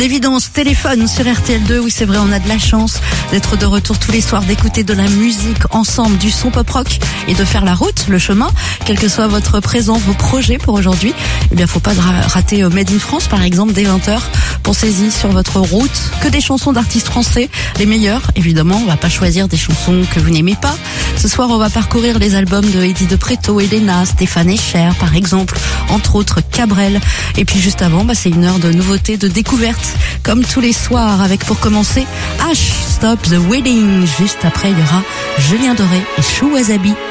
L'évidence, téléphone sur RTL2. Oui, c'est vrai, on a de la chance d'être de retour tous les soirs, d'écouter de la musique ensemble, du son pop rock et de faire la route, le chemin, quel que soit votre présent, vos projets pour aujourd'hui. Eh bien, faut pas rater Made in France, par exemple, dès 20h. Pensez-y sur votre route. Que des chansons d'artistes français, les meilleurs. Évidemment, on va pas choisir des chansons que vous n'aimez pas. Ce soir, on va parcourir les albums de Eddie de Pretto, Elena, Stéphane Echer, par exemple, entre autres Cabrel. Et puis juste avant, c'est une heure de nouveautés, de découvertes, comme tous les soirs, avec pour commencer H, Stop the Wedding. Juste après, il y aura Julien Doré et Chou Wasabi.